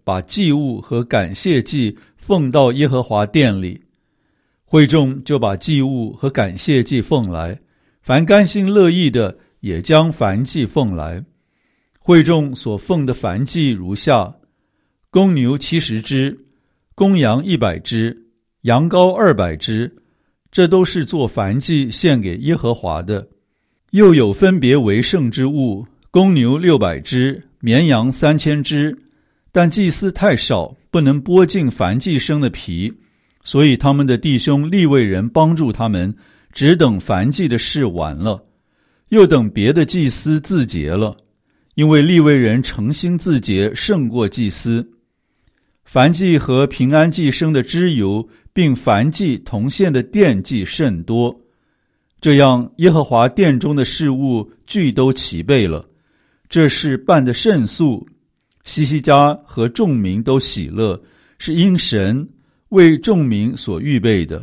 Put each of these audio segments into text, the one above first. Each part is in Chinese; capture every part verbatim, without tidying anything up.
把祭物和感谢祭奉到耶和华殿里。会众就把祭物和感谢祭奉来，凡甘心乐意的也将燔祭奉来。会众所奉的燔祭如下：公牛七十只，公羊一百只，羊羔二百只，这都是做燔祭献给耶和华的。又有分别为圣之物，公牛六百只，绵羊三千只，但祭司太少，不能剥尽燔祭生的皮，所以他们的弟兄利未人帮助他们，只等燔祭的事完了，又等别的祭司自洁了，因为利未人诚心自洁胜过祭司。燔祭和平安祭生的脂油，并燔祭同献的奠祭甚多，这样耶和华殿中的事物俱都齐备了。这事办得甚速，希西家和众民都喜乐，是因神为众民所预备的。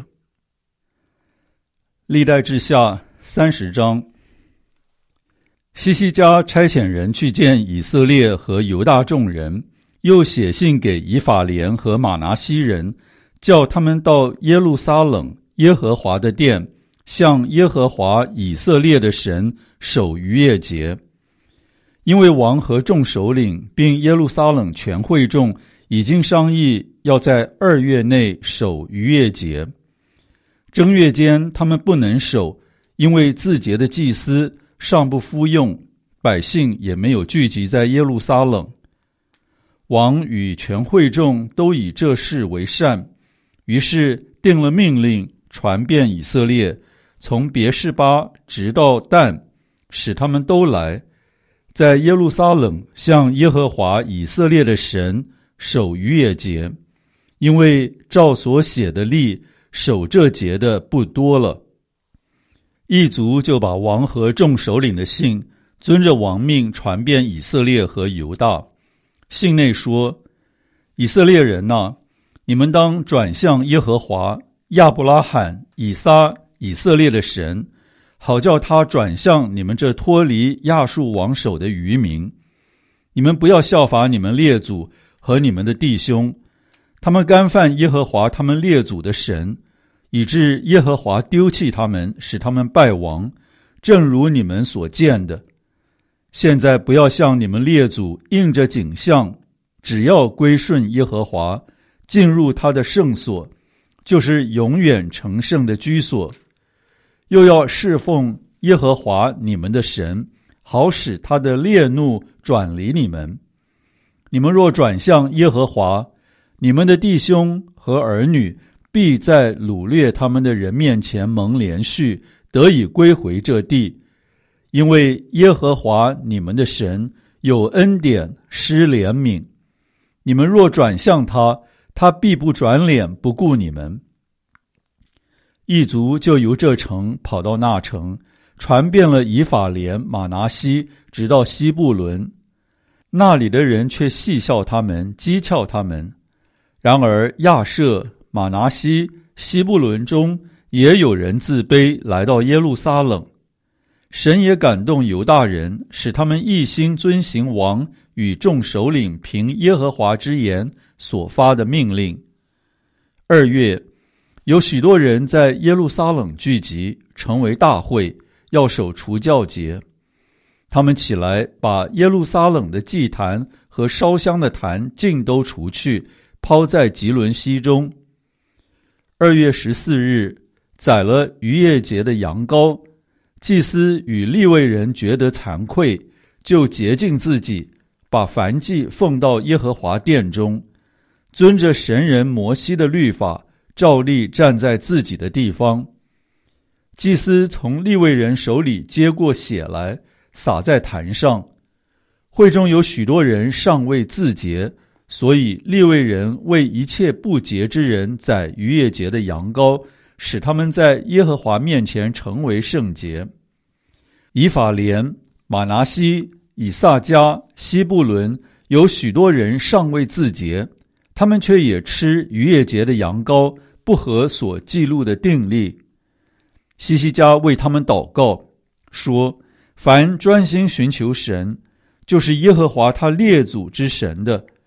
历代志下三十章。希西家差遣人去见以色列和犹大众人，又写信给以法莲和玛拿西人，叫他们到耶路撒冷耶和华的殿，向耶和华以色列的神守逾越节。因为王和众首领并耶路撒冷全会众已经商议要在二月内守逾越节。正月间他们不能守，因为自节的祭司尚不敷用，百姓也没有聚集在耶路撒冷。王与全会众都以这事为善，于是定了命令，传遍以色列，从别是巴直到但，使他们都来，在耶路撒冷向耶和华以色列的神守逾越节，因为照所写的例，守这节的不多了。一族就把王和众首领的信遵着王命传遍以色列和犹大。信内说：以色列人哪，你们当转向耶和华亚伯拉罕、以撒、以色列的神，好叫他转向你们这脱离亚述王手的余民。你们不要效法你们列祖和你们的弟兄，他们干犯耶和华他们列祖的神，以致耶和华丢弃他们，使他们败亡，正如你们所见的。现在不要像你们列祖应着景象，只要归顺耶和华，进入他的圣所，就是永远成圣的居所，又要侍奉耶和华你们的神，好使他的烈怒转离你们。你们若转向耶和华，你们的弟兄和儿女必在掳掠他们的人面前蒙连续，得以归回这地。因为耶和华你们的神有恩典施怜悯，你们若转向他，他必不转脸不顾你们。一族就由这城跑到那城，传遍了以法莲、玛拿西，直到西布伦。那里的人却戏笑他们，讥诮他们。然而亚舍、玛拿西、西布伦中也有人自卑，来到耶路撒冷。神也感动犹大人，使他们一心遵行王与众首领凭耶和华之言所发的命令。二月，有许多人在耶路撒冷聚集，成为大会，要守除酵节。他们起来，把耶路撒冷的祭坛和烧香的坛尽都除去，抛在吉伦溪中。二月十四日，宰了逾越节的羊羔。祭司与利未人觉得惭愧，就洁净自己，把燔祭奉到耶和华殿中，遵着神人摩西的律法，照例站在自己的地方。祭司从利未人手里接过血来，洒在坛上。会中有许多人尚未自洁，所以利未人为一切不洁之人宰逾越节的羊羔，使他们在耶和华面前成为圣洁。以法莲、玛拿西、以萨迦、西布伦有许多人尚未自洁，他们却也吃逾越节的羊羔，不合所记录的定例。希西家为他们祷告，说：凡专心寻求神，就是耶和华他列祖之神的，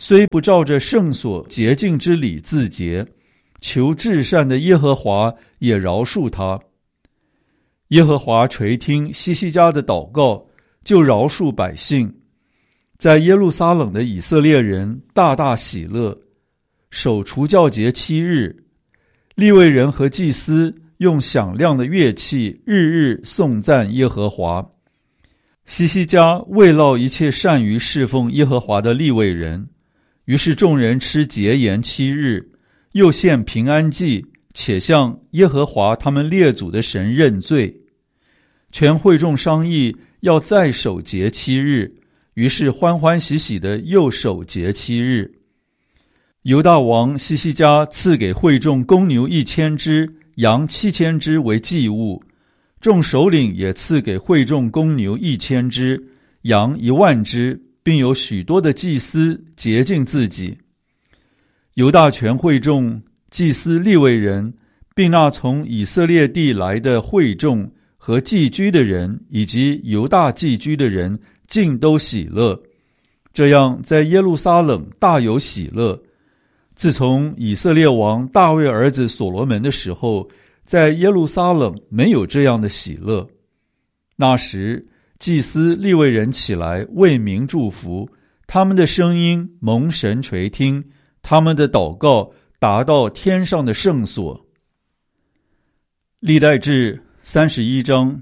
虽不照着圣所洁净之礼自洁，求至善的耶和华也饶恕他。耶和华垂听西西家的祷告，就饶恕百姓。在耶路撒冷的以色列人大大喜乐，守除酵节七日。利未人和祭司用响亮的乐器，日日颂赞耶和华。西西家慰劳一切善于侍奉耶和华的利未人，于是众人吃节筵七日，又献平安祭，且向耶和华他们列祖的神认罪。全会众商议要再守节七日，于是欢欢喜喜的又守节七日。犹大王西西家赐给会众公牛一千只，羊七千只为祭物，众首领也赐给会众公牛一千只，羊一万只，并有许多的祭司洁净自己。犹大全会众、祭司利未人，并那从以色列地来的会众和寄居的人，以及犹大寄居的人，尽都喜乐。这样在耶路撒冷大有喜乐。自从以色列王大卫儿子所罗门的时候，在耶路撒冷没有这样的喜乐。那时祭司利未人起来为民祝福，他们的声音蒙神垂听，他们的祷告达到天上的圣所。历代志三十一章。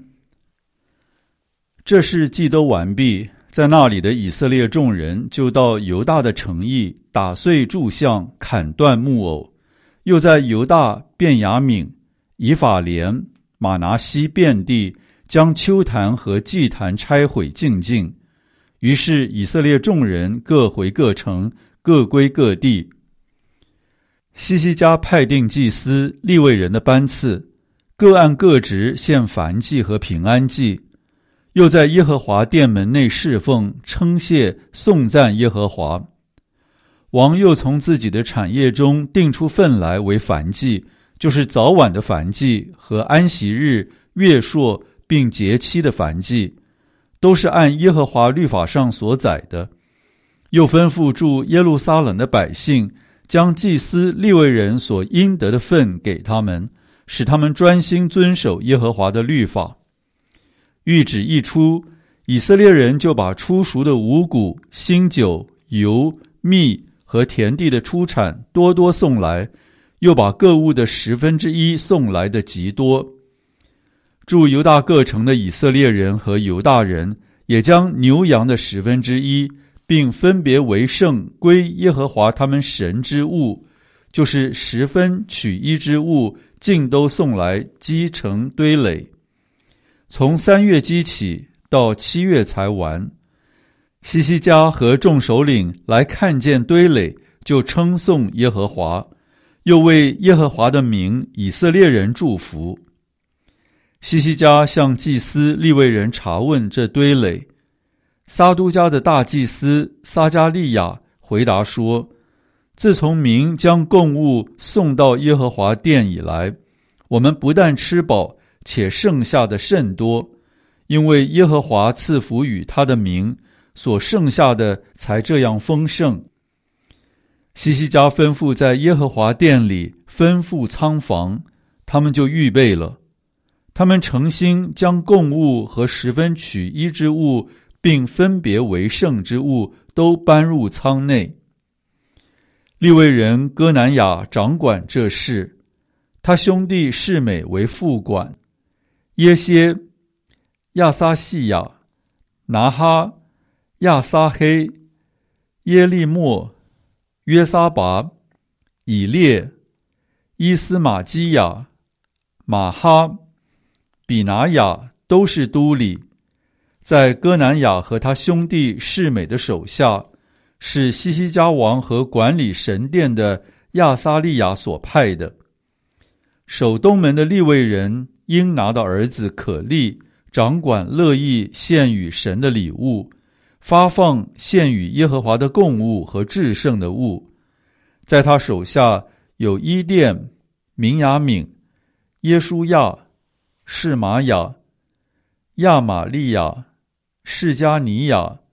这事既都完毕，在那里的以色列众人就到犹大的城邑，打碎柱像，砍断木偶，又在犹大、便雅悯、以法莲、马拿西遍地将丘坛和祭坛拆毁净尽。于是以色列众人各回各城，各归各地。西西家派定祭司利未人的班次，各按各职献燔祭和平安祭，又在耶和华殿门内侍奉，称谢颂赞耶和华。王又从自己的产业中定出份来为燔祭，就是早晚的燔祭和安息日、月朔并节期的燔祭，都是按耶和华律法上所载的。又吩咐住耶路撒冷的百姓，将祭司利未人所应得的份给他们，使他们专心遵守耶和华的律法。谕旨一出，以色列人就把初熟的五谷、新酒、油、蜜和田地的出产多多送来，又把各物的十分之一送来的极多。住犹大各城的以色列人和犹大人，也将牛羊的十分之一，并分别为圣归耶和华他们神之物，就是十分取一之物，尽都送来积成堆垒。从三月积起，到七月才完。西西家和众首领来看见堆垒，就称颂耶和华，又为耶和华的名以色列人祝福。西西家向祭司利未人查问这堆垒。撒都家的大祭司撒加利亚回答说，自从民将供物送到耶和华殿以来，我们不但吃饱，且剩下的甚多，因为耶和华赐福与他的民，所剩下的才这样丰盛。西西家吩咐在耶和华殿里吩咐仓房，他们就预备了。他们诚心将供物和十分取一之物，并分别为圣之物，都搬入仓内。利未人哥南雅掌管这事，他兄弟示每为副管，耶歇、亚撒细亚、拿哈、亚撒黑、耶利末、约撒拔、以列、伊斯玛基亚、马哈、比拿雅都是都里，在哥南雅和他兄弟示每的手下，是西西家王和管理神殿的亚撒利亚所派的。守东门的利未人应拿的儿子可利掌管乐意献与神的礼物，发放献与耶和华的供物和至圣的物。在他手下有伊甸、明雅敏、耶书亚、示玛雅、亚玛利亚、示加尼亚、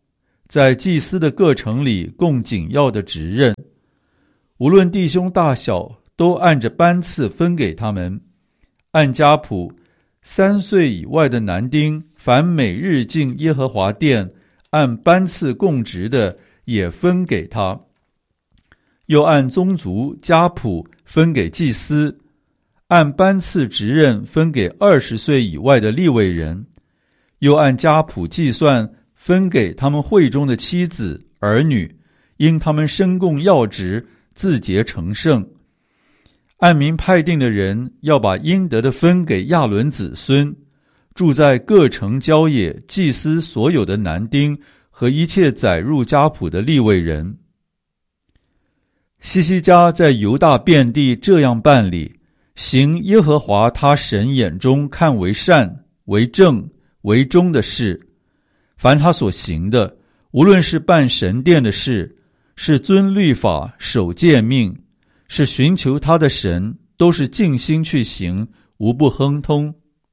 在祭司的各城里供紧要的职任，无论弟兄大小，都按着班次分给他们。按家谱，三岁以外的男丁，凡每日进耶和华殿按班次供职的，也分给他。又按宗族家谱分给祭司，按班次职任分给二十岁以外的利未人，又按家谱计算分给他们会中的妻子儿女，因他们身供要职，自洁成圣。按名派定的人要把应得的分给亚伦子孙，住在各城郊野祭司所有的男丁和一切载入家谱的利未人。希西家在犹大遍地这样办理，行耶和华他神眼中看为善、为正、为忠的事。凡他所行的，无论是办神殿的事，是遵律法、守诫命，是寻求他的神，都是尽心去行，无不亨通。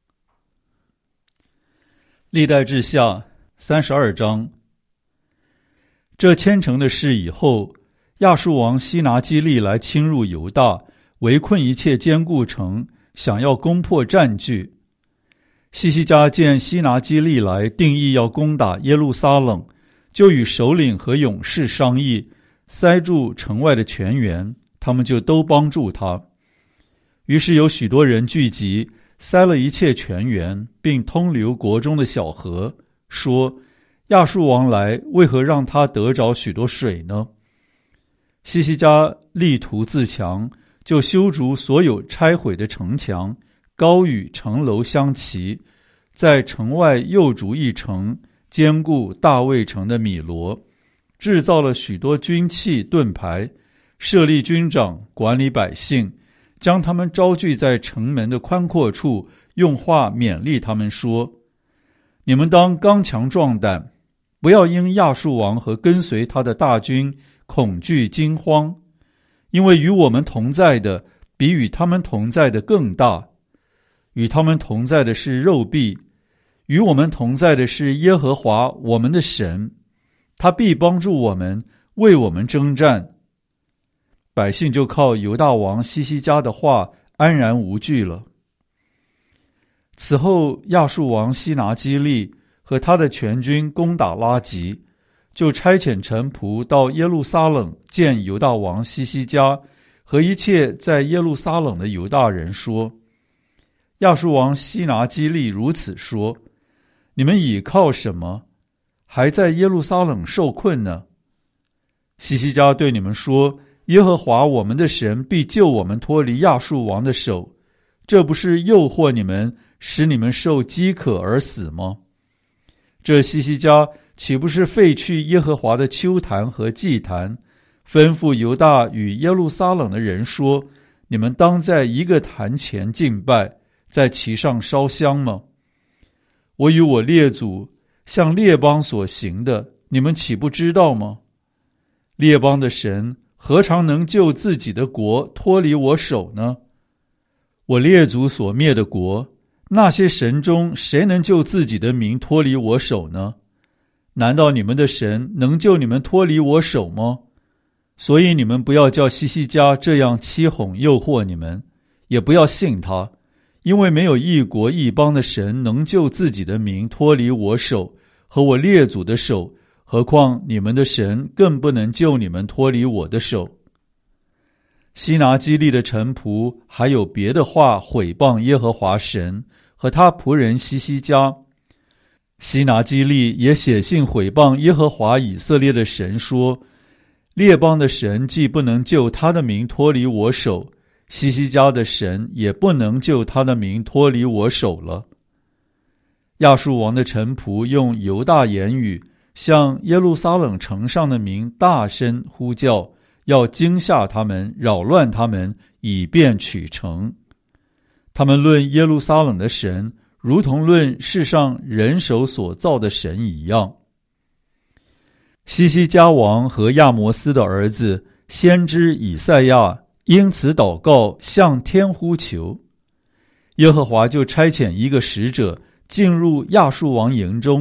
历代志下三十二章。这牵成的事以后，亚述王西拿基立来侵入犹大，围困一切坚固城，想要攻破占据。希西家见西拿基立来，定义要攻打耶路撒冷，就与首领和勇士商议，塞住城外的泉源，他们就都帮助他。于是有许多人聚集，塞了一切泉源，并通流国中的小河，说：亚述王来，为何让他得着许多水呢？希西家力图自强，就修筑所有拆毁的城墙，高与城楼相齐，在城外又筑一城，坚固大卫城的米罗，制造了许多军器盾牌，设立军长管理百姓，将他们招聚在城门的宽阔处，用话勉励他们说：你们当刚强壮胆，不要因亚述王和跟随他的大军恐惧惊慌，因为与我们同在的比与他们同在的更大。与他们同在的是肉臂，与我们同在的是耶和华我们的神，他必帮助我们，为我们征战。百姓就靠犹大王希西家的话安然无惧了。此后亚述王西拿基立和他的全军攻打拉吉，就差遣臣仆到耶路撒冷见犹大王希西家和一切在耶路撒冷的犹大人，说：亚述王西拿基立如此说，你们倚靠什么，还在耶路撒冷受困呢？希西家对你们说：耶和华我们的神必救我们脱离亚述王的手，这不是诱惑你们，使你们受饥渴而死吗？这希西家岂不是废去耶和华的丘坛和祭坛，吩咐犹大与耶路撒冷的人说：你们当在一个坛前敬拜，在其上烧香吗？我与我列祖向列邦所行的，你们岂不知道吗？列邦的神何尝能救自己的国脱离我手呢？我列祖所灭的国，那些神中谁能救自己的民脱离我手呢？难道你们的神能救你们脱离我手吗？所以你们不要叫希西家这样欺哄诱惑你们，也不要信他，因为没有一国一邦的神能救自己的民脱离我手和我列祖的手，何况你们的神更不能救你们脱离我的手。西拿基立的臣仆还有别的话毁谤耶和华神和他仆人希西家。西拿基立也写信毁谤耶和华以色列的神，说：列邦的神既不能救他的民脱离我手，希西家的神也不能救他的民脱离我手了。亚述王的臣仆用犹大言语向耶路撒冷城上的民大声呼叫，要惊吓他们，扰乱他们，以便取城。他们论耶路撒冷的神，如同论世上人手所造的神一样。希西家王和亚摩斯的儿子先知以赛亚因此祷告，向天呼求。耶和华就差遣一个使者进入亚述王营中，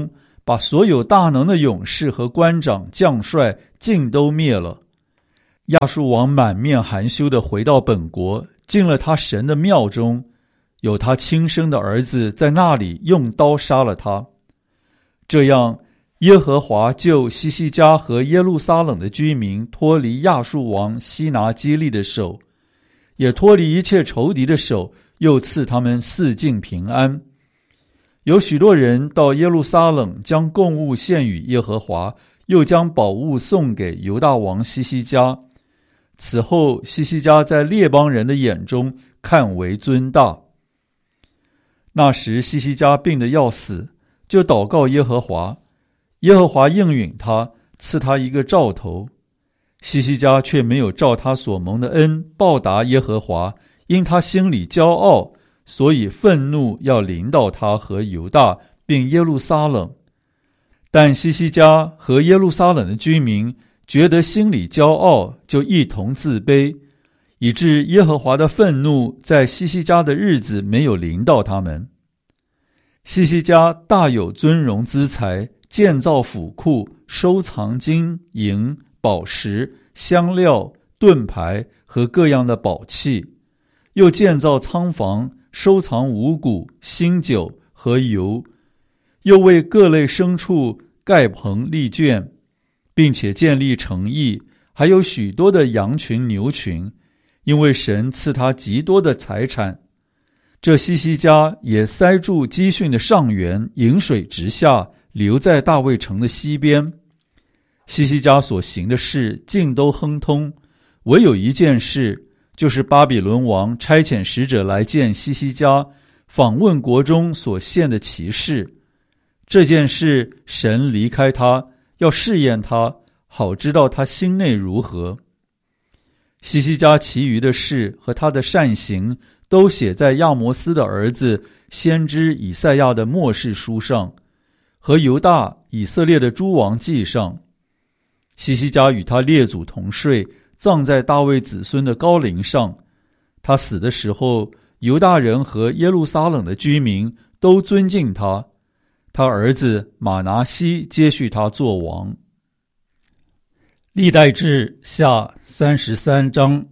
把所有大能的勇士和官长将帅尽都灭了。亚述王满面含羞地回到本国，进了他神的庙中，有他亲生的儿子在那里用刀杀了他。这样，耶和华救西西家和耶路撒冷的居民脱离亚述王西拿基立的手，也脱离一切仇敌的手，又赐他们四境平安。有许多人到耶路撒冷，将供物献与耶和华，又将宝物送给犹大王西西家。此后，西西家在列邦人的眼中看为尊大。那时西西家病得要死，就祷告耶和华，耶和华应允他，赐他一个兆头。西西家却没有照他所蒙的恩报答耶和华，因他心里骄傲，所以愤怒要临到他和犹大并耶路撒冷。但西西家和耶路撒冷的居民觉得心里骄傲，就一同自卑，以致耶和华的愤怒在西西家的日子没有临到他们。西西家大有尊荣资财，建造府库，收藏金银、宝石、香料、盾牌和各样的宝器，又建造仓房，收藏五谷、新酒和油，又为各类牲畜盖棚立圈，并且建立城邑，还有许多的羊群牛群，因为神赐他极多的财产。这西西家也塞住基训的上源，引水直下，流在大卫城的西边。西西家所行的事尽都亨通，唯有一件事，就是巴比伦王差遣使者来见西西家，访问国中所献的奇事。这件事神离开他，要试验他，好知道他心内如何。西西家其余的事和他的善行，都写在亚摩斯的儿子先知以赛亚的末世书上，和犹大以色列的诸王记上。西西家与他列祖同睡，葬在大卫子孙的高陵上。他死的时候，犹大人和耶路撒冷的居民都尊敬他。他儿子马拿西接续他做王。历代志下三十三章。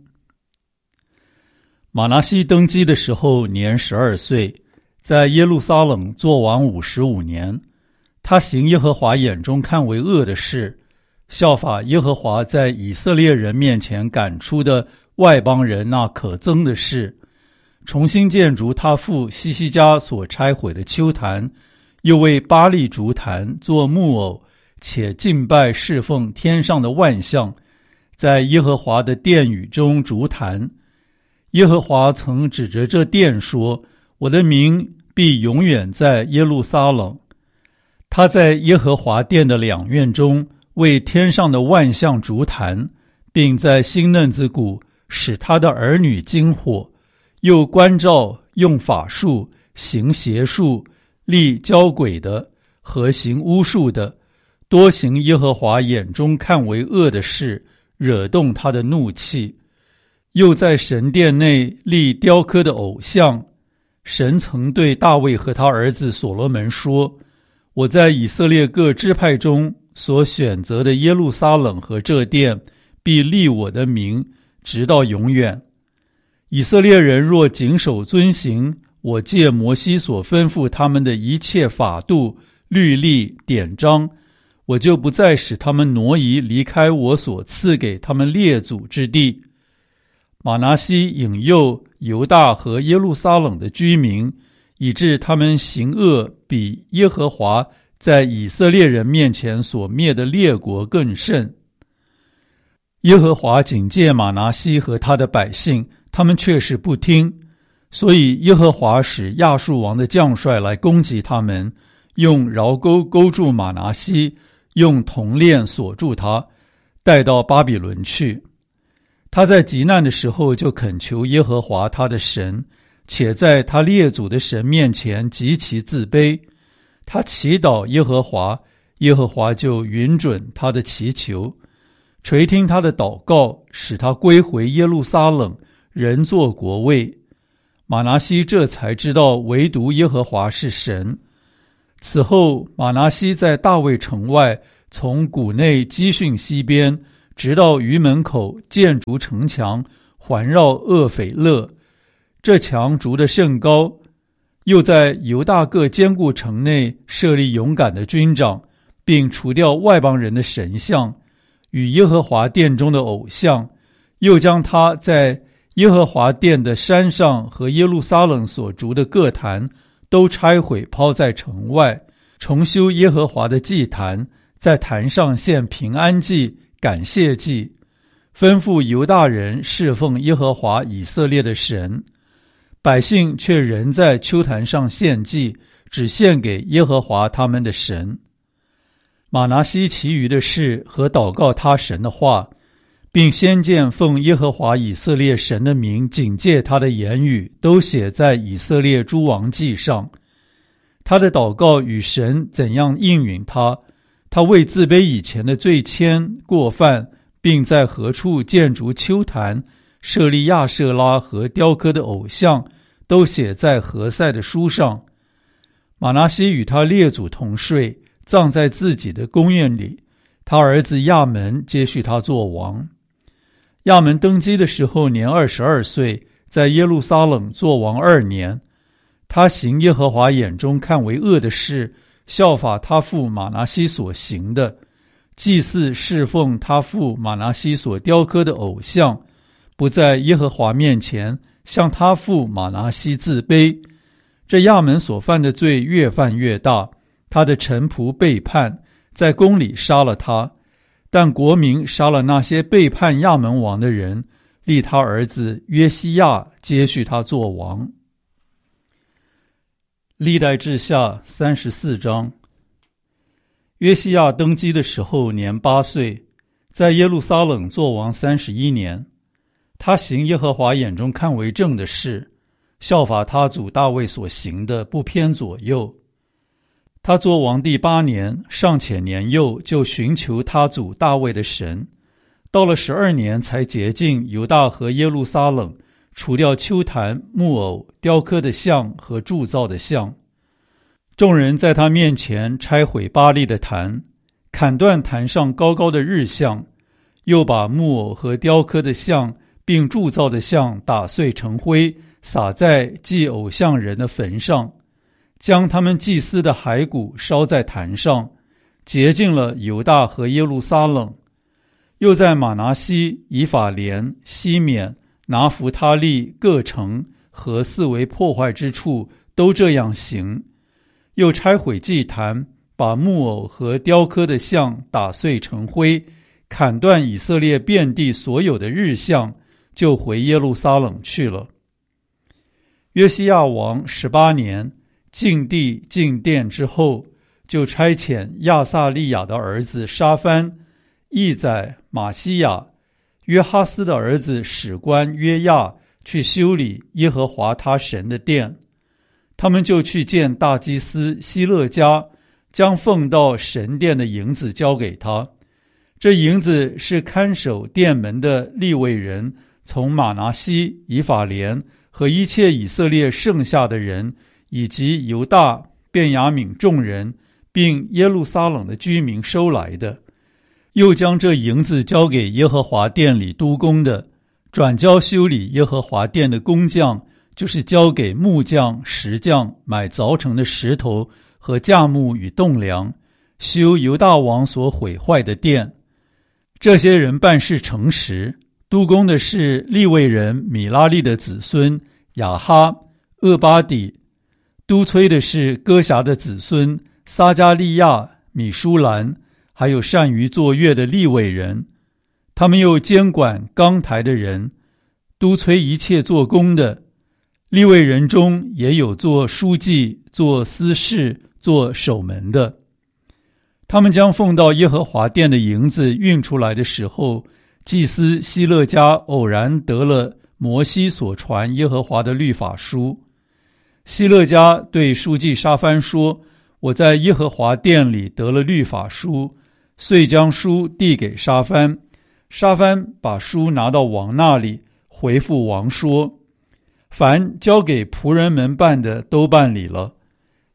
马拿西登基的时候年十二岁，在耶路撒冷做王五十五年。他行耶和华眼中看为恶的事，效法耶和华在以色列人面前赶出的外邦人那可憎的事，重新建筑他父西西家所拆毁的丘坛，又为巴力竹坛做木偶，且敬拜侍奉天上的万象，在耶和华的殿宇中筑坛。耶和华曾指着这殿说，我的名必永远在耶路撒冷。他在耶和华殿的两院中为天上的万象筑坛，并在新嫩子谷使他的儿女经火，又关照用法术、行邪术、立交鬼的和行巫术的，多行耶和华眼中看为恶的事，惹动他的怒气。又在神殿内立雕刻的偶像。神曾对大卫和他儿子所罗门说，我在以色列各支派中所选择的耶路撒冷和这殿，必立我的名，直到永远。以色列人若谨守遵行我借摩西所吩咐他们的一切法度、律例、典章，我就不再使他们挪移离开我所赐给他们列祖之地。马拿西引诱犹大和耶路撒冷的居民，以致他们行恶比耶和华在以色列人面前所灭的列国更甚。耶和华警戒马拿西和他的百姓，他们却是不听，所以耶和华使亚述王的将帅来攻击他们，用桡钩勾住马拿西，用铜链锁住他，带到巴比伦去。他在极难的时候就恳求耶和华他的神，且在他列祖的神面前极其自卑。他祈祷耶和华，耶和华就允准他的祈求，垂听他的祷告，使他归回耶路撒冷，人作国位。马拿西这才知道唯独耶和华是神。 此后，马拿西在大卫城外，从谷内基训西边，直到鱼门口，建筑城墙，环绕厄斐勒。这墙筑得甚高，又在犹大各坚固城内设立勇敢的军长，并除掉外邦人的神像与耶和华殿中的偶像，又将他在耶和华殿的山上和耶路撒冷所筑的各坛都拆毁，抛在城外，重修耶和华的祭坛，在坛上献平安祭、感谢祭，吩咐犹大人侍奉耶和华以色列的神。百姓却仍在丘坛上献祭，只献给耶和华他们的神。马拿西其余的事和祷告他神的话，并先见奉耶和华以色列神的名警戒他的言语，都写在以色列诸王记上。他的祷告与神怎样应允他，他为自卑以前的罪愆过犯，并在何处建筑丘坛，设立亚舍拉和雕刻的偶像，都写在何塞的书上。马拿西与他列祖同睡，葬在自己的宫院里。他儿子亚门接续他做王。亚门登基的时候年二十二岁，在耶路撒冷做王二年。他行耶和华眼中看为恶的事，效法他父马拿西所行的，祭祀侍奉他父马拿西所雕刻的偶像，不在耶和华面前向他父马拿西自卑。这亚门所犯的罪越犯越大，他的臣仆背叛，在宫里杀了他。但国民杀了那些背叛亚门王的人，立他儿子约西亚接续他做王。历代志下三十四章。约西亚登基的时候年八岁，在耶路撒冷做王三十一年。他行耶和华眼中看为正的事，效法他祖大卫所行的，不偏左右。他做王第八年，尚且年幼，就寻求他祖大卫的神。到了十二年，才洁净犹大和耶路撒冷，除掉丘坛、木偶、雕刻的像和铸造的像。众人在他面前拆毁巴力的坛，砍断坛上高高的日像，又把木偶和雕刻的像并铸造的像打碎成灰，撒在祭偶像人的坟上，将他们祭司的骸骨烧在坛上，洁净了犹大和耶路撒冷。又在马拿西、以法莲、西缅、拿弗他利各城和四围破坏之处都这样行。又拆毁祭坛，把木偶和雕刻的像打碎成灰，砍断以色列遍地所有的日像，就回耶路撒冷去了。约西亚王十八年，进地进殿之后，就差遣亚撒利雅的儿子沙番、义宰、马西亚、约哈斯的儿子史官约亚去修理耶和华他神的殿。他们就去见大祭司希勒家，将奉到神殿的银子交给他。这银子是看守殿门的利未人从马拿西、以法莲和一切以色列剩下的人，以及犹大、便雅悯众人，并耶路撒冷的居民收来的。又将这银子交给耶和华殿里督工的，转交修理耶和华殿的工匠，就是交给木匠、石匠买凿成的石头和架木与栋梁，修犹大王所毁坏的殿。这些人办事诚实，督工的是利未人米拉利的子孙亚哈、厄巴底，督催的是歌辖的子孙撒加利亚、米舒兰，还有善于作乐的利未人。他们又监管钢台的人，督催一切做工的。利未人中也有做书记、做司事、做守门的。他们将奉到耶和华殿的银子运出来的时候，祭司希勒家偶然得了摩西所传耶和华的律法书。希勒家对书记沙番说：我在耶和华殿里得了律法书，遂将书递给沙番。沙番把书拿到王那里，回复王说：凡交给仆人们办的都办理了，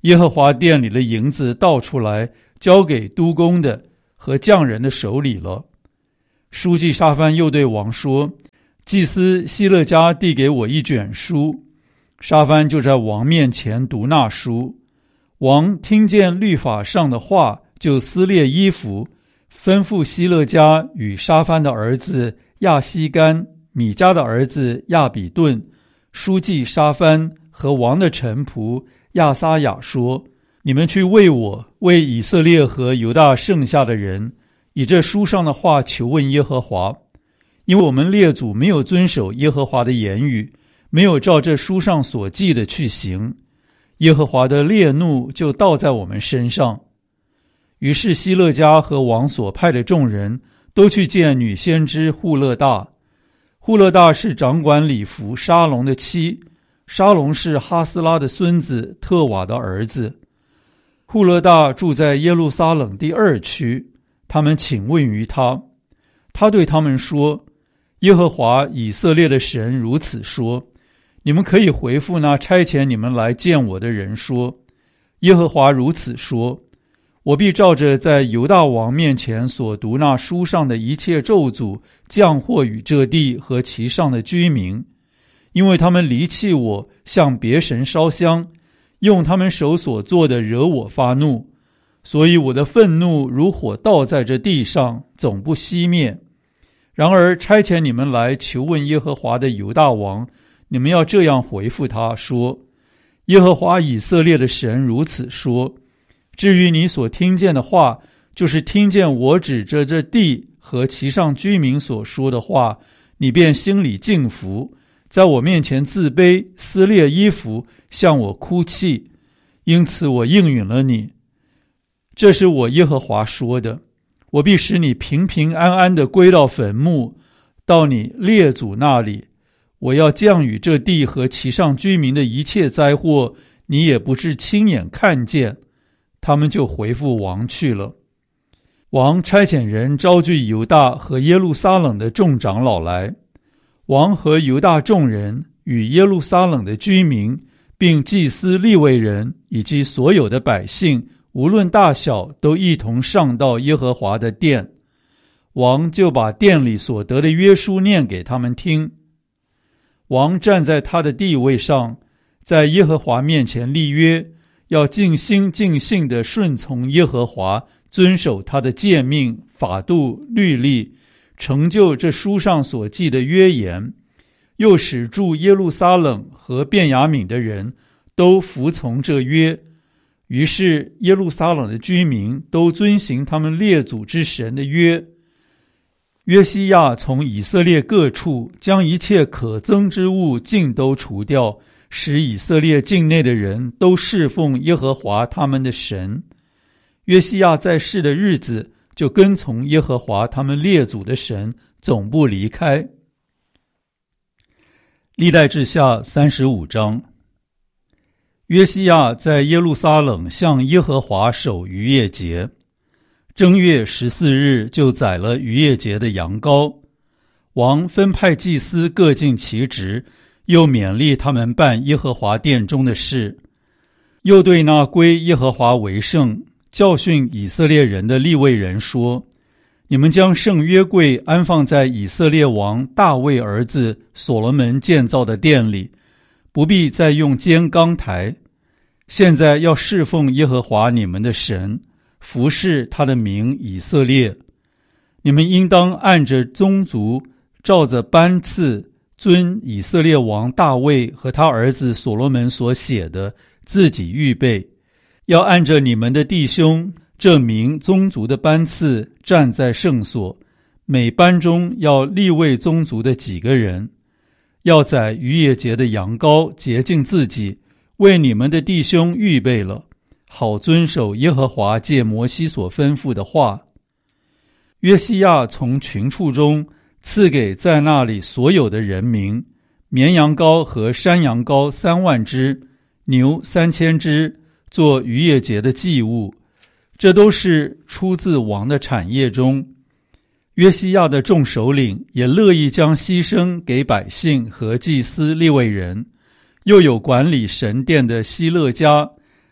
耶和华殿里的银子倒出来，交给督工的和匠人的手里了。书记沙番又对王说，祭司希勒家递给我一卷书，沙番就在王面前读那书。王听见律法上的话，就撕裂衣服，吩咐希勒家与沙番的儿子亚希干、米迦的儿子亚比顿、书记沙番和王的臣仆亚撒雅说，你们去为我、为以色列和犹大剩下的人，以这书上的话求问耶和华，因为我们列祖没有遵守耶和华的言语，没有照这书上所记的去行，耶和华的烈怒就倒在我们身上。于是希勒家和王所派的众人都去见女先知户勒大。户勒大是掌管礼服沙龙的妻，沙龙是哈斯拉的孙子特瓦的儿子。户勒大住在耶路撒冷第二区，他们请问于他，他对他们说，耶和华以色列的神如此说，你们可以回复那差遣你们来见我的人说，耶和华如此说，我必照着在犹大王面前所读那书上的一切咒诅降祸与这地和其上的居民，因为他们离弃我，向别神烧香，用他们手所做的惹我发怒，所以我的愤怒如火倒在这地上，总不熄灭。然而差遣你们来求问耶和华的犹大王，你们要这样回复他说，耶和华以色列的神如此说，至于你所听见的话，就是听见我指着这地和其上居民所说的话，你便心里敬服，在我面前自卑，撕裂衣服，向我哭泣，因此我应允了你。这是我耶和华说的，我必使你平平安安地归到坟墓，到你列祖那里。我要降雨这地和其上居民的一切灾祸，你也不是亲眼看见。他们就回复王去了。王差遣人招聚犹大和耶路撒冷的众长老来，王和犹大众人与耶路撒冷的居民，并祭司利未人以及所有的百姓，无论大小，都一同上到耶和华的殿。王就把殿里所得的约书念给他们听。王站在他的地位上，在耶和华面前立约，要尽心尽性地顺从耶和华，遵守他的诫命、法度、律例，成就这书上所记的约言，又使住耶路撒冷和便雅悯的人都服从这约。于是耶路撒冷的居民都遵行他们列祖之神的约。约西亚从以色列各处将一切可憎之物尽都除掉，使以色列境内的人都侍奉耶和华他们的神。约西亚在世的日子，就跟从耶和华他们列祖的神，总不离开。历代志下三十五章。约西亚在耶路撒冷向耶和华守逾越节，正月十四日就宰了逾越节的羊羔。王分派祭司各尽其职，又勉励他们办耶和华殿中的事，又对那归耶和华为圣、教训以色列人的利未人说，你们将圣约柜安放在以色列王大卫儿子所罗门建造的殿里，不必再用尖钢台。现在要侍奉耶和华你们的神，服侍他的名以色列。你们应当按着宗族，照着班次，遵以色列王大卫和他儿子所罗门所写的，自己预备，要按着你们的弟兄这名宗族的班次站在圣所，每班中要立位宗族的几个人，要宰逾越节的羊羔，洁净自己，为你们的弟兄预备了，好遵守耶和华借摩西所吩咐的话。约西亚从群畜中赐给在那里所有的人民，绵羊羔和山羊羔三万只，牛三千只，做逾越节的祭物。这都是出自王的产业中。约西亚的众首领也乐意将牺牲给百姓和祭司利未人，又有管理神殿的希勒家，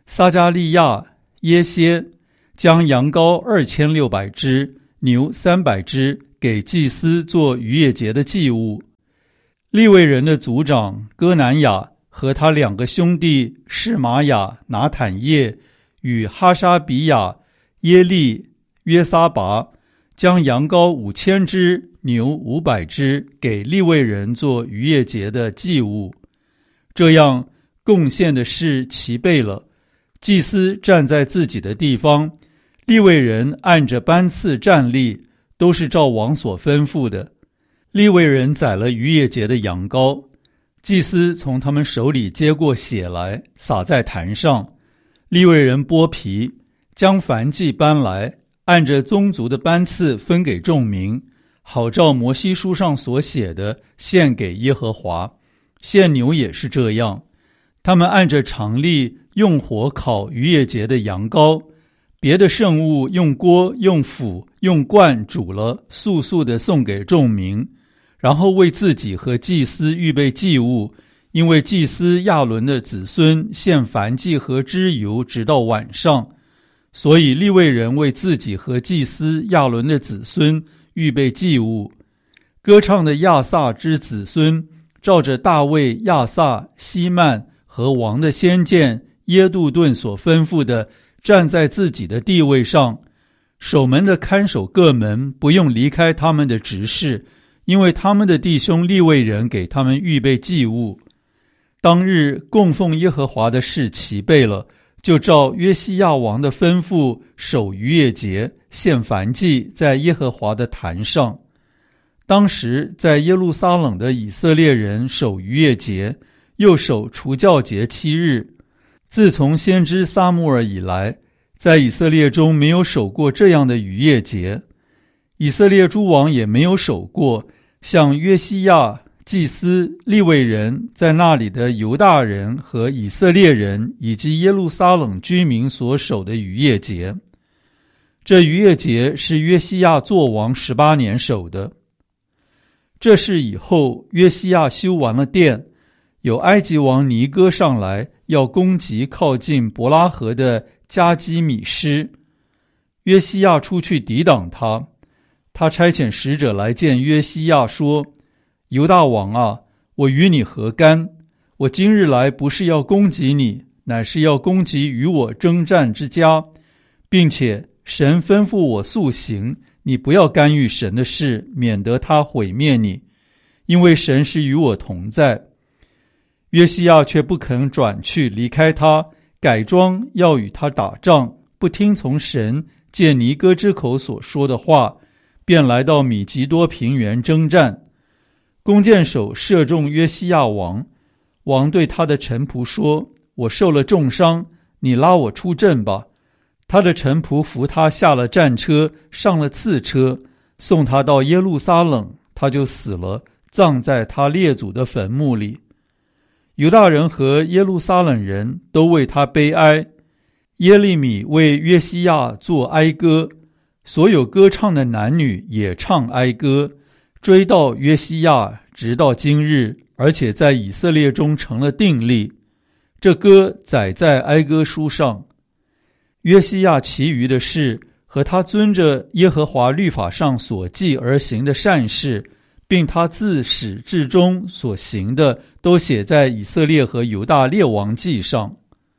撒迦利亚、耶歇，将羊羔二千六百只、牛三百只给祭司做逾越节的祭物。利未人的族长哥南雅和他两个兄弟示玛雅、拿坦叶与哈沙比亚、耶利、约撒拔，将羊羔五千只、牛五百只给利未人做逾越节的祭物。这样贡献的事齐备了，祭司站在自己的地方，利未人按着班次站立，都是照王所吩咐的。利未人宰了逾越节的羊羔，祭司从他们手里接过血来，洒在坛上。利未人剥皮，将燔祭搬来，按着宗族的班次分给众民，好照摩西书上所写的献给耶和华。献牛也是这样，他们按着常例用火烤逾越节的羊羔，别的圣物用锅、用釜、用罐煮了，速速地送给众民，然后为自己和祭司预备祭物，因为祭司亚伦的子孙献燔祭和脂油直到晚上，所以利未人为自己和祭司亚伦的子孙预备祭物。歌唱的亚萨之子孙照着大卫、亚萨、希曼和王的先见耶杜顿所吩咐的，站在自己的地位上。守门的看守各门不用离开他们的职事，因为他们的弟兄利未人给他们预备祭物。当日供奉耶和华的事齐备了，就照约西亚王的吩咐守逾越节，献燔祭在耶和华的坛上。当时在耶路撒冷的以色列人守逾越节，又守除酵节七日。自从先知撒母耳以来，在以色列中没有守过这样的逾越节，以色列诸王也没有守过像约西亚、祭司、利未人在那里的犹大人和以色列人以及耶路撒冷居民所守的逾越节。这逾越节是约西亚作王十八年守的。这事以后，约西亚修完了殿，有埃及王尼哥上来要攻击靠近伯拉河的加基米施，约西亚出去抵挡他。他差遣使者来见约西亚说：犹大王啊，我与你何干？我今日来不是要攻击你，乃是要攻击与我征战之家，并且神吩咐我速行，你不要干预神的事，免得他毁灭你，因为神是与我同在。约西亚却不肯转去离开他，改装要与他打仗，不听从神借尼哥之口所说的话，便来到米吉多平原征战。弓箭手射中约西亚王，王对他的臣仆说：我受了重伤，你拉我出阵吧。他的臣仆扶他下了战车，上了次车，送他到耶路撒冷，他就死了，葬在他列祖的坟墓里。犹大人和耶路撒冷人都为他悲哀。耶利米为约西亚作哀歌，所有歌唱的男女也唱哀歌，追到约西亚，直到今日，而且在以色列中成了定例。这歌载在哀歌书上。约西亚其余的事和他遵着耶和华律法上所记而行的善事，并他自始至终所行的，都写在以色列和犹大列王记上。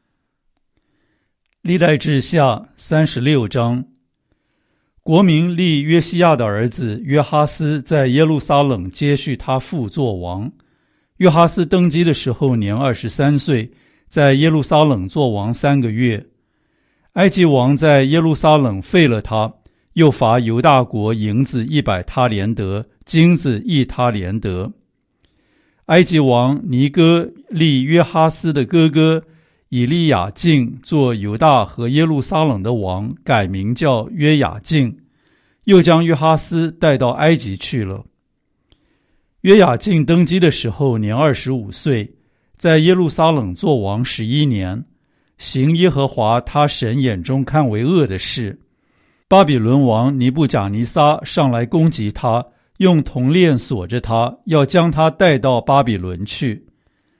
历代志下三十六章。国民立约西亚的儿子约哈斯在耶路撒冷接续他父作王。约哈斯登基的时候年二十三岁，在耶路撒冷作王三个月。埃及王在耶路撒冷废了他，又罚犹大国银子一百他连得，金子一他连得。埃及王尼哥立约哈斯的哥哥以利亚敬做犹大和耶路撒冷的王，改名叫约雅敬，又将约哈斯带到埃及去了。约雅敬登基的时候年二十五岁，在耶路撒冷作王十一年，行耶和华他神眼中看为恶的事。巴比伦王尼布甲尼撒上来攻击他，用铜链锁着他，要将他带到巴比伦去。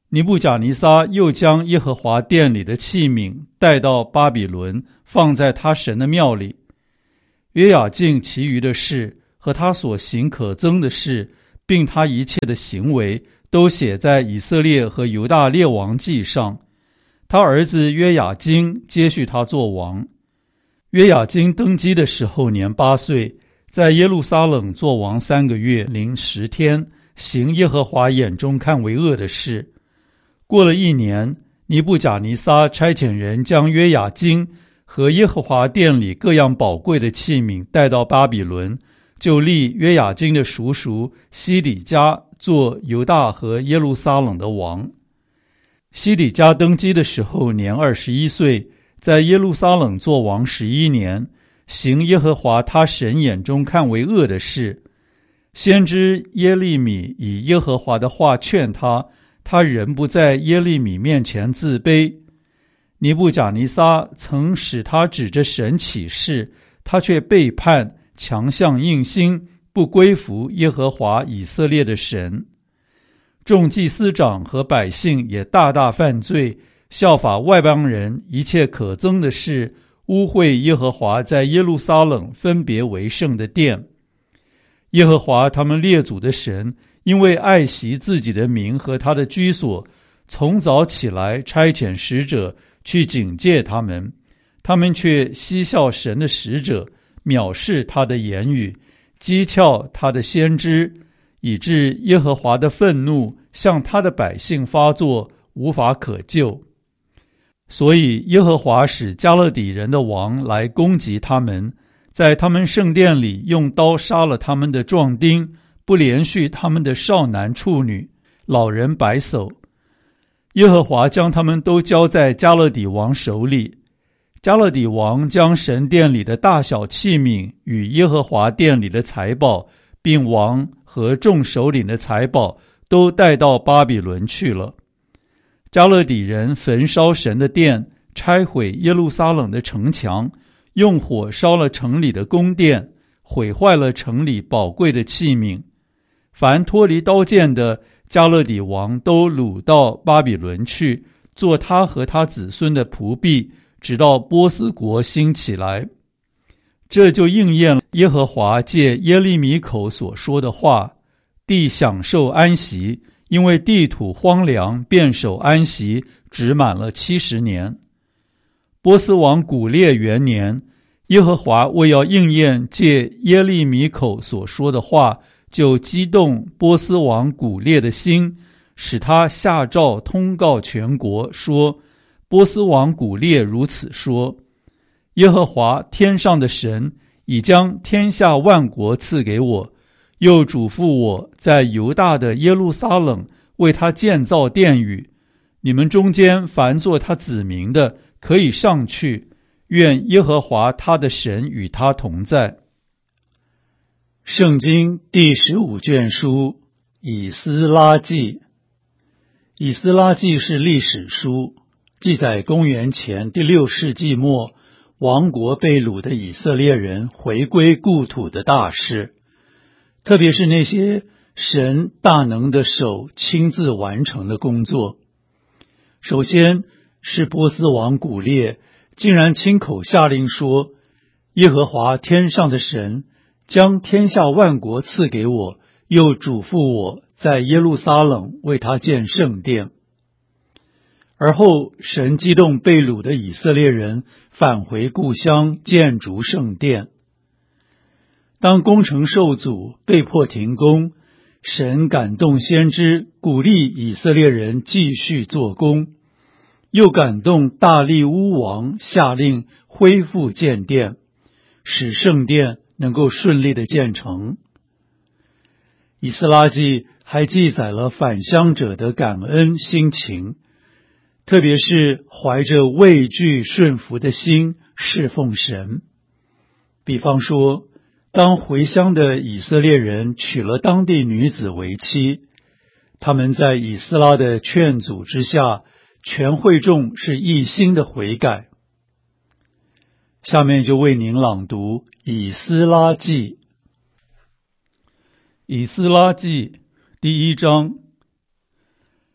尼布甲尼撒又将耶和华殿里的器皿带到巴比伦，放在他神的庙里。约雅敬其余的事和他所行可憎的事，并他一切的行为，都写在以色列和犹大列王记上。他儿子约雅斤接续他做王。约雅斤登基的时候年八岁，在耶路撒冷做王三个月零十天，行耶和华眼中看为恶的事。过了一年，尼布甲尼撒差遣人将约雅斤和耶和华殿里各样宝贵的器皿带到巴比伦，就立约雅斤的叔叔西底家做犹大和耶路撒冷的王。西底家登基的时候年二十一岁，在耶路撒冷做王十一年，行耶和华他神眼中看为恶的事。先知耶利米以耶和华的话劝他，他仍不在耶利米面前自卑。尼布甲尼撒曾使他指着神起誓，他却背叛，强项硬心，不归服耶和华以色列的神。众祭司长和百姓也大大犯罪，效法外邦人一切可憎的事，污秽耶和华在耶路撒冷分别为圣的殿。耶和华他们列祖的神，因为爱惜自己的名和他的居所，从早起来差遣使者去警戒他们，他们却嬉笑神的使者，藐视他的言语，讥诮他的先知，以致耶和华的愤怒向他的百姓发作，无法可救。所以耶和华使加勒底人的王来攻击他们，在他们圣殿里用刀杀了他们的壮丁，不连续他们的少男处女、老人白叟。耶和华将他们都交在加勒底王手里。加勒底王将神殿里的大小器皿与耶和华殿里的财宝，并王和众首领的财宝，都带到巴比伦去了。加勒底人焚烧神的殿，拆毁耶路撒冷的城墙，用火烧了城里的宫殿，毁坏了城里宝贵的器皿。凡脱离刀剑的，加勒底王都掳到巴比伦去，做他和他子孙的仆婢，直到波斯国兴起来。这就应验了耶和华借耶利米口所说的话：地享受安息，因为地土荒凉，便守安息，只满了七十年。波斯王古列元年，耶和华为要应验借耶利米口所说的话，就激动波斯王古列的心，使他下诏通告全国，说：波斯王古列如此说，耶和华天上的神已将天下万国赐给我，又嘱咐我在犹大的耶路撒冷为他建造殿宇。你们中间凡做他子民的，可以上去，愿耶和华他的神与他同在。圣经第十五卷书以斯拉记。以斯拉记是历史书，记载公元前第六世纪末亡国被掳的以色列人回归故土的大事，特别是那些神大能的手亲自完成的工作。首先是波斯王古列竟然亲口下令说，耶和华天上的神将天下万国赐给我，又嘱咐我在耶路撒冷为他建圣殿。而后神激动被掳的以色列人返回故乡，建筑圣殿。当工程受阻，被迫停工，神感动先知，鼓励以色列人继续做工，又感动大利乌王下令恢复建殿，使圣殿能够顺利的建成。以斯拉记还记载了返乡者的感恩心情，特别是怀着畏惧顺服的心侍奉神。比方说，当回乡的以色列人娶了当地女子为妻，他们在以斯拉的劝阻之下，全会众是一心的悔改。下面就为您朗读以斯拉记。以斯拉记第一章。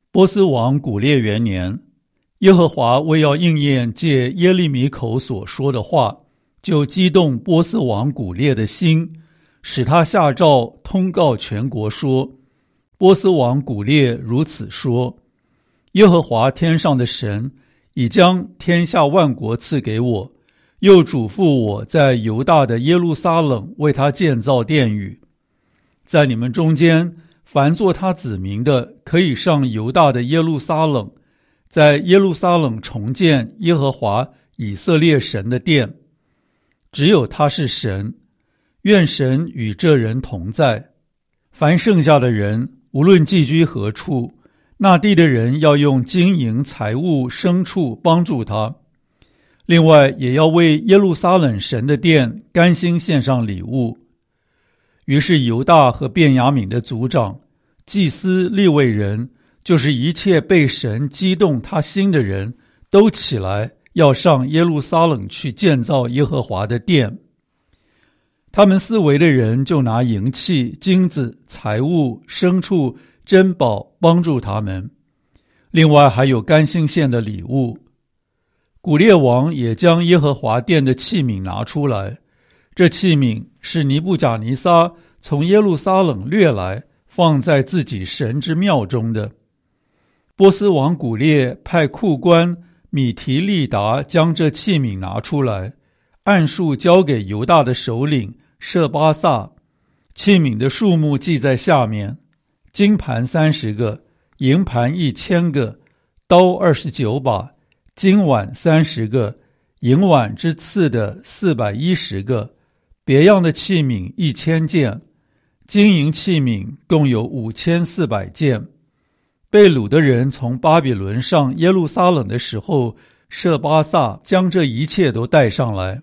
波斯王古列元年，耶和华为要应验借耶利米口所说的话，就激动波斯王古列的心，使他下诏通告全国说：波斯王古列如此说，耶和华天上的神已将天下万国赐给我，又嘱咐我在犹大的耶路撒冷为他建造殿宇。在你们中间，凡做他子民的，可以上犹大的耶路撒冷，在耶路撒冷重建耶和华以色列神的殿。只有他是神，愿神与这人同在。凡剩下的人，无论寄居何处，那地的人要用金银财物牲畜帮助他。另外也要为耶路撒冷神的殿甘心献上礼物。于是犹大和便雅悯的族长、祭司、利未人，就是一切被神激动他心的人，都起来要上耶路撒冷去建造耶和华的殿。他们四围的人就拿银器、金子、财物、牲畜、珍宝帮助他们，另外还有甘心献的礼物。古列王也将耶和华殿的器皿拿出来，这器皿是尼布甲尼撒从耶路撒冷掠来，放在自己神之庙中的。波斯王古列派库官米提利达将这器皿拿出来，按数交给犹大的首领舍巴萨。器皿的数目记在下面：金盘三十个，银盘一千个，刀二十九把，金碗三十个，银碗之次的四百一十个，别样的器皿一千件，金银器皿共有五千四百件。被掳的人从巴比伦上耶路撒冷的时候，舍巴萨将这一切都带上来。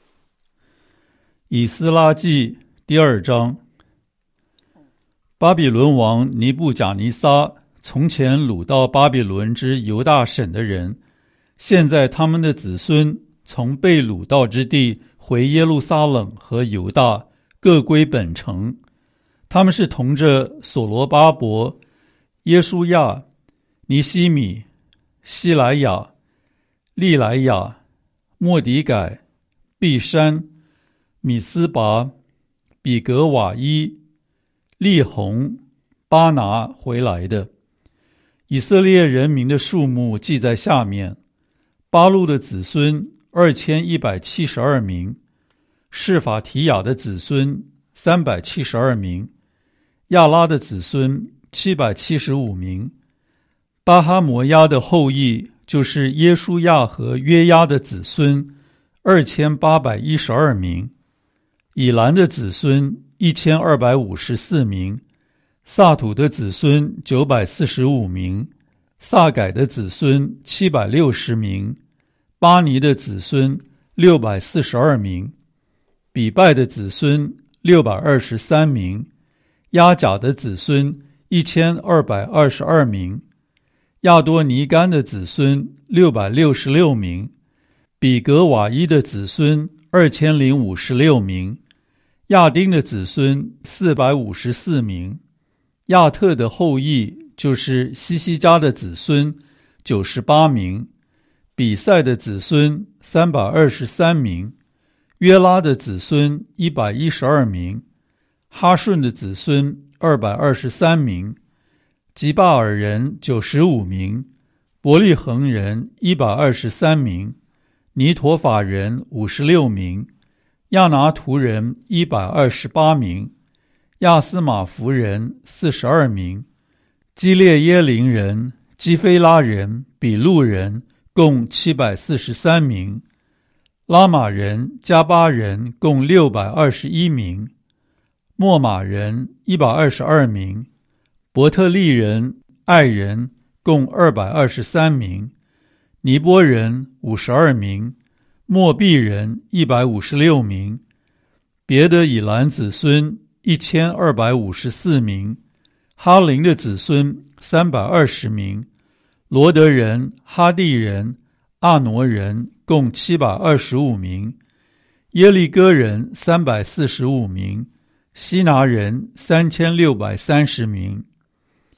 以斯拉记第二章。巴比伦王尼布甲尼撒从前掳到巴比伦之犹大省的人，现在他们的子孙从被掳到之地回耶路撒冷和犹大，各归本城。他们是同着所罗巴伯、耶书亚、尼希米、希莱亚、利莱亚、末底改、毕山、米斯拔、比格瓦伊、利宏、巴拿回来的。以色列人民的数目记在下面：巴路的子孙二千一百七十二名，示法提雅的子孙三百七十二名，亚拉的子孙七百七十五名，巴哈摩亚的后裔就是耶书亚和约押的子孙二千八百一十二名，以兰的子孙一千二百五十四名，萨土的子孙九百四十五名，萨改的子孙七百六十名，巴尼的子孙六百四十二名，比拜的子孙六百二十三名，亚甲的子孙一千二百二十二名，亚多尼干的子孙六百六十六名，比格瓦伊的子孙二千零五十六名，亚丁的子孙四百五十四名，亚特的后裔就是西西家的子孙九十八名，比赛的子孙三百二十三名，约拉的子孙一百一十二名，哈顺的子孙二百二十三名，吉巴尔人九十五名，伯利恒人一百二十三名，尼陀法人五十六名，亚拿图人一百二十八名，亚斯马弗人四十二名，基列耶林人、基菲拉人、比路人共七百四十三名，拉玛人、加巴人共六百二十一名，莫马人一百二十二名，伯特利人、爱人共二百二十三名，尼波人五十二名，莫毕人一百五十六名，别的以兰子孙一千二百五十四名，哈林的子孙三百二十名，罗德人、哈地人、阿挪人共七百二十五名，耶利哥人三百四十五名，希拿人三千六百三十名。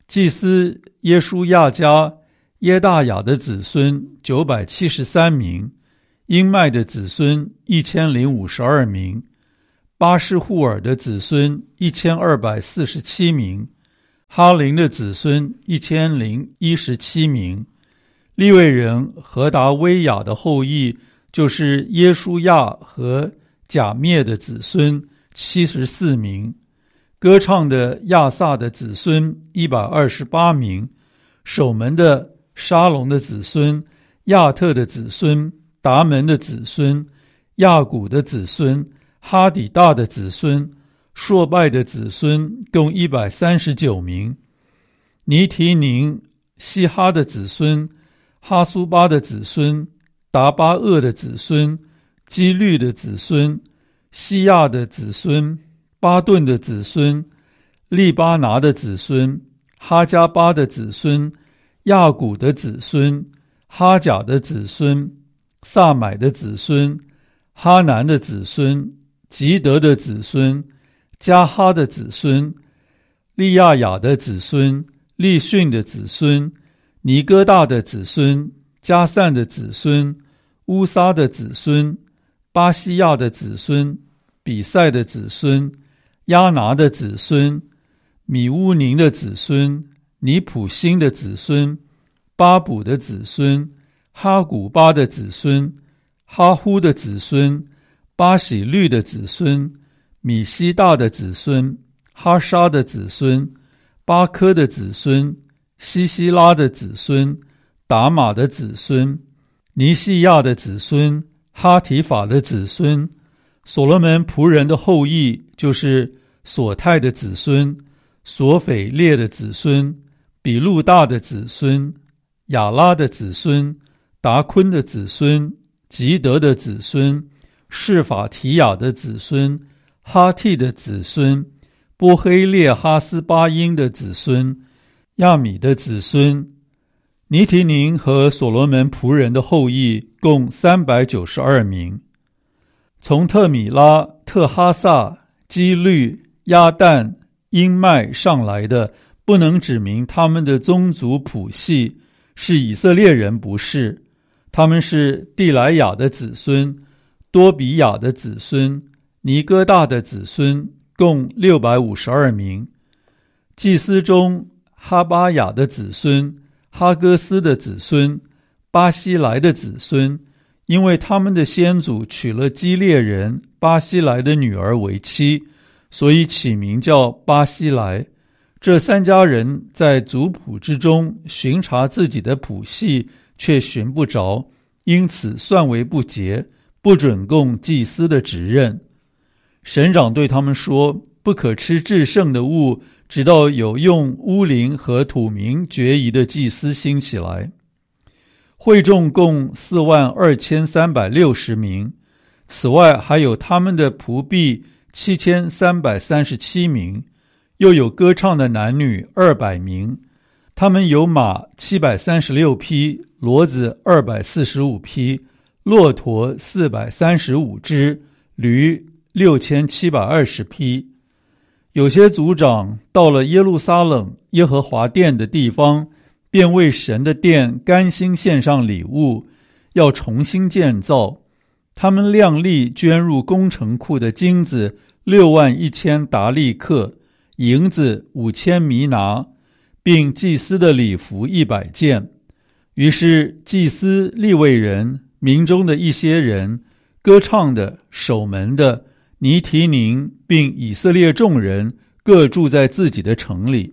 祭司耶书亚家耶大雅的子孙九百七十三名，英麦的子孙一千零五十二名，巴施户尔的子孙一千二百四十七名，哈林的子孙一千零一十七名。利未人何达威雅的后裔，就是耶书亚和甲灭的子孙七十四名。歌唱的亚萨的子孙一百二十八名，守门的沙龙的子孙，亚特的子孙，达门的子孙，亚古的子孙，哈底大的子孙，朔拜的子孙，共一百三十九名。尼提宁、希哈的子孙，哈苏巴的子孙，达巴厄的子孙，基律的子孙，西亚的子孙，巴顿的子孙，利巴拿的子孙，哈加巴的子孙，亚古的子孙，哈甲的子孙，萨买的子孙，哈南的子孙，吉德的子孙，加哈的子孙，利亚雅的子孙，利逊的子孙，尼哥大的子孙，加散的子孙，乌撒的子孙，巴西亚的子孙，比赛的子孙，亚拿的子孙，米乌宁的子孙，尼普辛的子孙，巴卜的子孙，哈古巴的子孙，哈呼的子孙，巴喜律的子孙，米西大的子孙，哈沙的子孙，巴科的子孙，西西拉的子孙，达玛的子孙，尼西亚的子孙，哈提法的子孙。所罗门仆人的后裔，就是索泰的子孙，索斐列的子孙，比路大的子孙，亚拉的子孙，达昆的子孙，吉德的子孙，示法提亚的子孙，哈替的子孙，波黑列哈斯巴因的子孙，亚米的子孙。尼提宁和所罗门仆人的后裔共三百九十二名。从特米拉、特哈萨、基律、亚旦、英麦上来的，不能指明他们的宗族谱系，是以色列人不是。他们是地莱雅的子孙，多比亚的子孙，尼哥大的子孙，共六百五十二名。祭司中，哈巴雅的子孙，哈哥斯的子孙，巴西莱的子孙，因为他们的先祖娶了基列人巴西莱的女儿为妻，所以起名叫巴西莱。这三家人在族谱之中巡查自己的谱系，却寻不着，因此算为不洁，不准供祭司的职任。省长对他们说，不可吃至圣的物，直到有用乌灵和土名决疑的祭司兴起来。会众共四万二千三百六十名，此外还有他们的仆婢七千三百三十七名，又有歌唱的男女二百名。他们有马七百三十六匹，骡子二百四十五匹，骆驼四百三十五只，驴六千七百二十匹。有些族长到了耶路撒冷耶和华殿的地方，便为神的殿甘心献上礼物，要重新建造。他们量力捐入工程库的金子六万一千达利克，银子五千弥拿，并祭司的礼服一百件。于是祭司、利未人、民中的一些人、歌唱的、守门的、尼提宁，并以色列众人各住在自己的城里。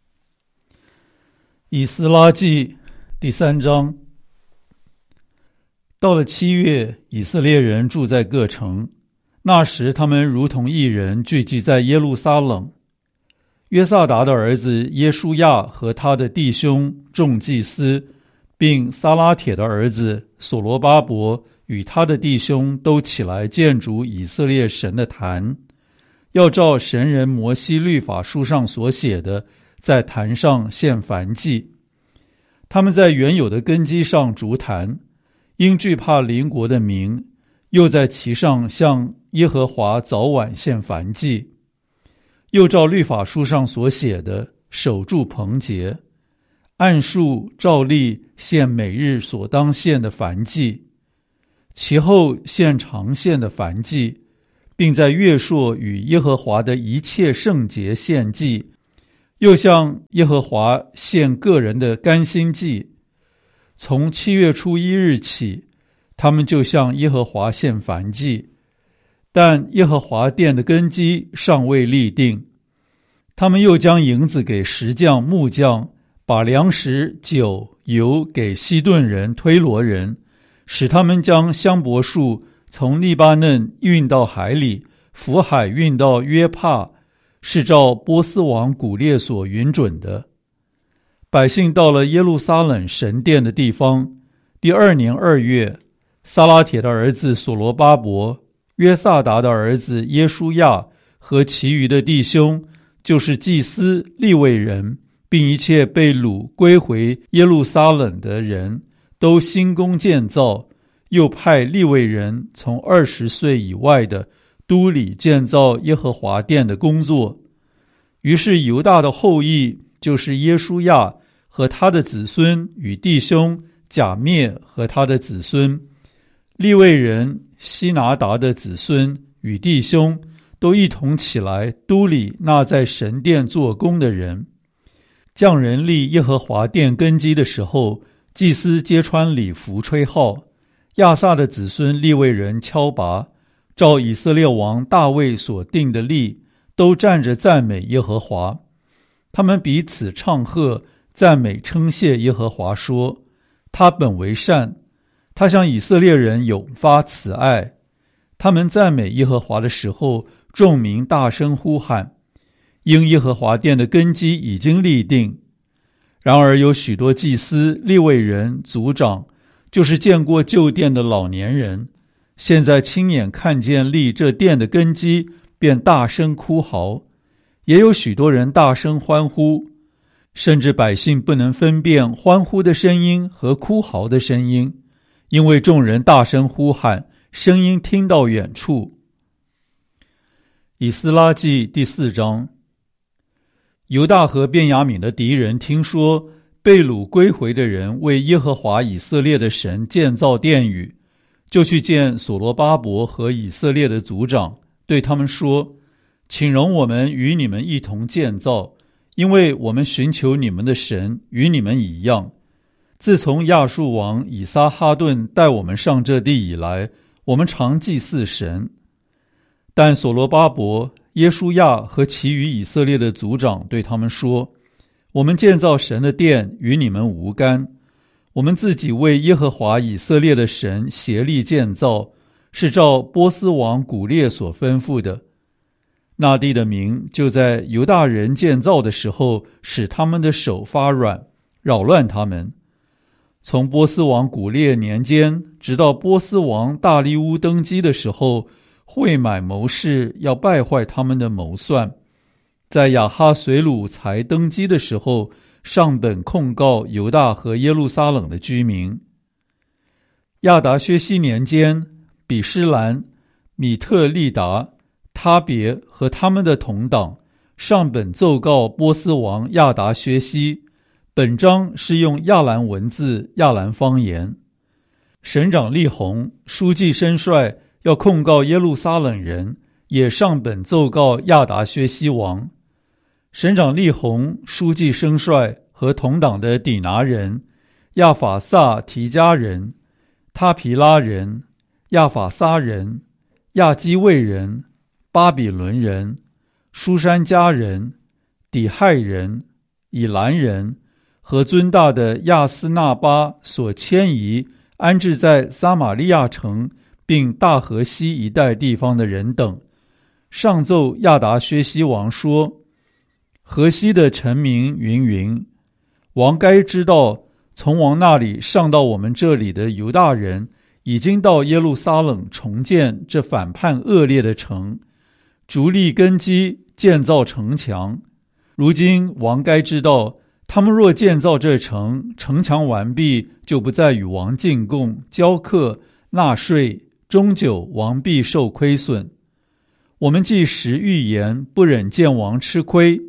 以斯拉记第三章。到了七月，以色列人住在各城，那时他们如同一人聚集在耶路撒冷。约萨达的儿子耶书亚和他的弟兄众祭司，并撒拉铁的儿子所罗巴伯与他的弟兄都起来建筑以色列神的坛，要照神人摩西律法书上所写的，在坛上献燔祭。他们在原有的根基上筑坛，因惧怕邻国的民，又在其上向耶和华早晚献燔祭。又照律法书上所写的， 守住棚节，按数照例献每日所当献的燔祭，其后献常献的燔祭，并在月朔与耶和华的一切圣节献祭，又向耶和华献个人的甘心祭。从七月初一日起，他们就向耶和华献燔祭，但耶和华殿的根基尚未立定。他们又将银子给石匠、木匠，把粮食、酒、油给西顿人、推罗人，使他们将香柏树从利巴嫩运到海里，浮海运到约帕，是照波斯王古列所允准的。百姓到了耶路撒冷神殿的地方，第二年二月，撒拉铁的儿子所罗巴伯、约萨达的儿子耶书亚和其余的弟兄，就是祭司、利未人，并一切被掳归回耶路撒冷的人，都兴工建造，又派利未人从二十岁以外的都里建造耶和华殿的工作。于是犹大的后裔，就是耶书亚和他的子孙与弟兄甲篾和他的子孙，利未人希拿达的子孙与弟兄，都一同起来都理那在神殿做工的人。匠人立耶和华殿根基的时候，祭司皆穿礼服吹号，亚萨的子孙利未人敲拔，照以色列王大卫所定的例，都站着赞美耶和华。他们彼此唱和，赞美称谢耶和华，说：他本为善，他向以色列人永发慈爱。他们赞美耶和华的时候，众民大声呼喊，因耶和华殿的根基已经立定。然而有许多祭司、利未人、族长，就是见过旧殿的老年人，现在亲眼看见立这殿的根基，便大声哭嚎。也有许多人大声欢呼，甚至百姓不能分辨欢呼的声音和哭嚎的声音，因为众人大声呼喊，声音听到远处。以斯拉记第四章。犹大和便雅悯的敌人听说被掳归回的人为耶和华以色列的神建造殿宇，就去见所罗巴伯和以色列的族长，对他们说：请容我们与你们一同建造，因为我们寻求你们的神与你们一样。自从亚述王以撒哈顿带我们上这地以来，我们常祭祀神。但所罗巴伯、耶书亚和其余以色列的族长对他们说：我们建造神的殿与你们无干，我们自己为耶和华以色列的神协力建造，是照波斯王古列所吩咐的。那地的民就在犹大人建造的时候，使他们的手发软，扰乱他们。从波斯王古列年间，直到波斯王大利乌登基的时候，会买谋士要败坏他们的谋算。在亚哈随鲁才登基的时候，上本控告犹大和耶路撒冷的居民。亚达薛西年间，比施兰、米特利达、他别和他们的同党上本奏告波斯王亚达薛西，本章是用亚兰文字、亚兰方言。省长利宏、书记申帅要控告耶路撒冷人，也上本奏告亚达薛西王。省长利宏、书记申帅和同党的底拿人、亚法萨提加人、他皮拉人、亚法撒人、亚基卫人、巴比伦人、书珊加人、底亥人、以兰人和尊大的亚斯纳巴所迁移安置在撒玛利亚城并大河西一带地方的人等，上奏亚达薛西王说：河西的臣民云云，王该知道，从王那里上到我们这里的犹大人已经到耶路撒冷重建这反叛恶劣的城，逐立根基，建造城墙。如今王该知道，他们若建造这城，城墙完毕，就不再与王进贡、交课、纳税，终久王必受亏损。我们既实预言，不忍见王吃亏，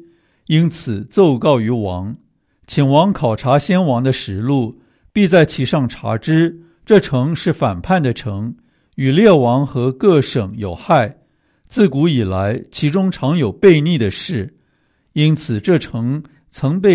因此奏告于王，请王考察先王的实录，必在其上查之，这城是反叛的城，与列王和各省有害，自古以来其中常有悖逆的事，因此这城曾被